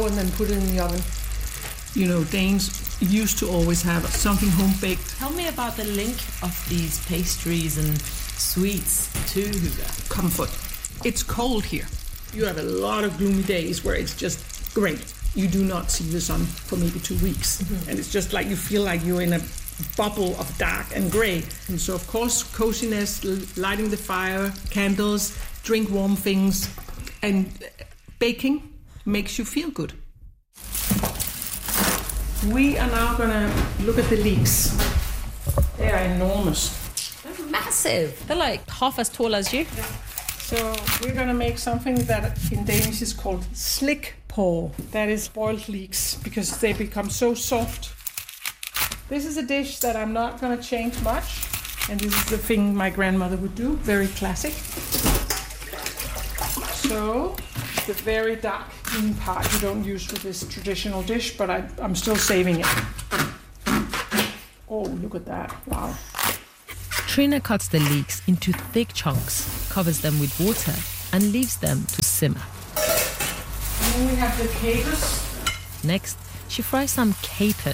and then put it in the oven. You know, Danes used to always have something home-baked. Tell me about the link of these pastries and sweets to hygge. Comfort. It's cold here. You have a lot of gloomy days where it's just great. You do not see the sun for maybe 2 weeks. And it's just like you feel like you're in a bubble of dark and grey. And so, of course, coziness, lighting the fire, candles, drink warm things, and baking makes you feel good. We are now going to look at the leeks. They are enormous. They're massive. They're like half as tall as you. So we're going to make something that in Danish is called slick paw. That is boiled leeks because they become so soft. This is a dish that I'm not going to change much. And this is the thing my grandmother would do. Very classic. So the very dark green part you don't use for this traditional dish, but I'm still saving it. Oh, look at that. Wow. Trine cuts the leeks into thick chunks, covers them with water, and leaves them to simmer. And then we have the capers. Next, she fries some capers